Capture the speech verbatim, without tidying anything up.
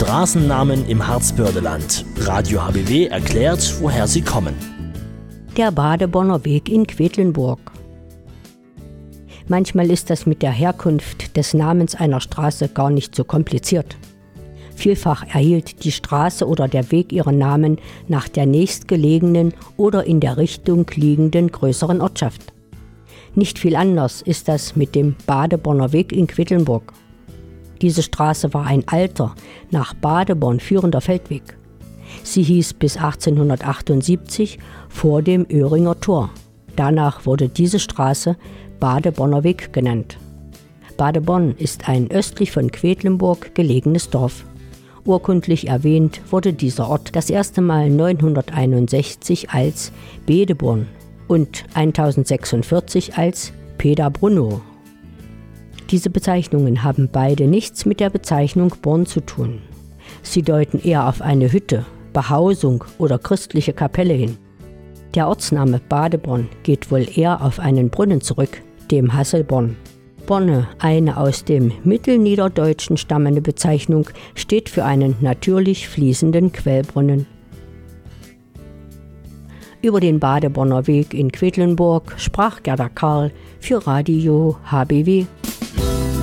Straßennamen im Harzbördeland. Radio H B W erklärt, woher sie kommen. Der Badeborner Weg in Quedlinburg. Manchmal ist das mit der Herkunft des Namens einer Straße gar nicht so kompliziert. Vielfach erhielt die Straße oder der Weg ihren Namen nach der nächstgelegenen oder in der Richtung liegenden größeren Ortschaft. Nicht viel anders ist das mit dem Badeborner Weg in Quedlinburg. Diese Straße war ein alter, nach Badeborn führender Feldweg. Sie hieß bis achtzehnhundertachtundsiebzig vor dem Öhringer Tor. Danach wurde diese Straße Badeborner Weg genannt. Badeborn ist ein östlich von Quedlinburg gelegenes Dorf. Urkundlich erwähnt wurde dieser Ort das erste Mal neunhunderteinundsechzig als Bedeborn und tausendsechsundvierzig als Pedabrunnow. Diese Bezeichnungen haben beide nichts mit der Bezeichnung Born zu tun. Sie deuten eher auf eine Hütte, Behausung oder christliche Kapelle hin. Der Ortsname Badeborn geht wohl eher auf einen Brunnen zurück, dem Hasselborn. Borne, eine aus dem Mittelniederdeutschen stammende Bezeichnung, steht für einen natürlich fließenden Quellbrunnen. Über den Badeborner Weg in Quedlinburg sprach Gerda Karl für Radio H B W.